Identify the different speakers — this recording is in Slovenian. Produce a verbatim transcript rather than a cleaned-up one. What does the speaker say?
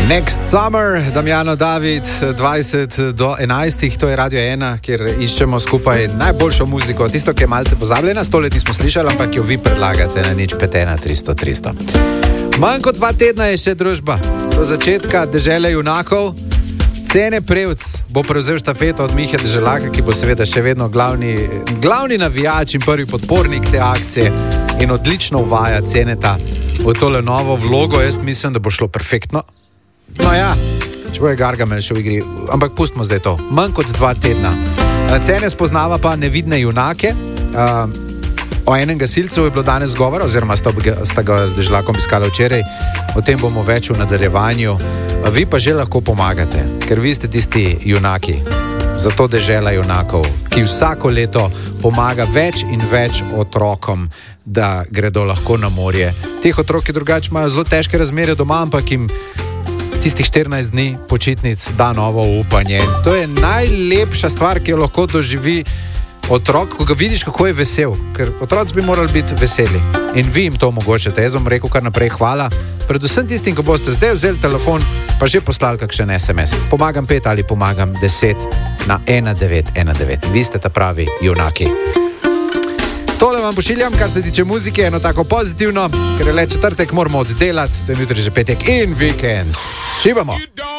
Speaker 1: Next Summer, Damjano David, dvajset do enajstih, to je Radio ena, kjer iščemo skupaj najboljšo muziko, tisto, ki je malce pozabljena, sto leti smo slišali, ampak jo vi predlagate na nič pet ena tristo tristo. Manj kot dva tedna je še družba, do začetka Dežele junakov. Cene Prevc bo prevzel štafeto od Mihe Deželaka, ki bo seveda še vedno glavni, glavni navijač in prvi podpornik te akcije in odlično uvaja Ceneta v tole novo vlogo. Jaz mislim, da bo šlo perfektno. No ja, če bo je Gargamel še v igri, ampak pustimo zdaj to. Manj kot dva tedna. Cene spoznava pa nevidne junake. O enem gasilcu je bilo danes govora, oziroma sta, sta ga z Deželakom iskali včeraj. O tem bomo več v nadaljevanju. Vi pa že lahko pomagate, ker vi ste tisti junaki. Zato Dežela junakov, ki vsako leto pomaga več in več otrokom, da gredo lahko na morje. Teh otrok, ki drugače imajo zelo težke razmere doma, ampak jim tistih štirinajst dni počitnic da novo upanje. To je najlepša stvar, ki jo lahko doživi otrok, ko ga vidiš, kako je vesel. Ker otroci bi morali biti veseli. In vi jim to omogočate. Jaz vam rekel kar naprej hvala. Predvsem tistim, ko boste zdaj vzeli telefon, pa že poslali kakšen es em es. Pomagam pet ali pomagam deset na ena devet ena devet. Vi ste ta pravi junaki. Tole vam pošiljam, kar se tiče muzike, eno tako pozitivno, ker je le četrtek, moramo oddelati, to je jutri že petek in vikend. Šibamo!